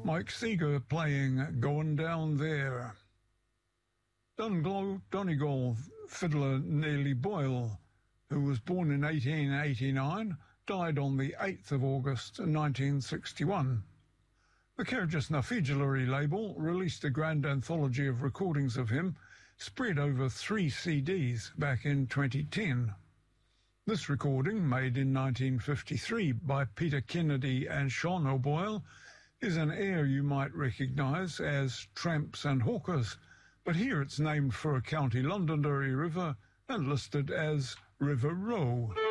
Mike Seeger playing Going Down There. Donegal fiddler Nearly Boyle, who was born in 1889, died on the 8th of August 1961. The Cerrig na Fídhleoirí label released a grand anthology of recordings of him spread over 3 CDs back in 2010. This recording, made in 1953 by Peter Kennedy and Sean O'Boyle, is an air you might recognise as Tramps and Hawkers, but here it's named for a County Londonderry river and listed as River Row.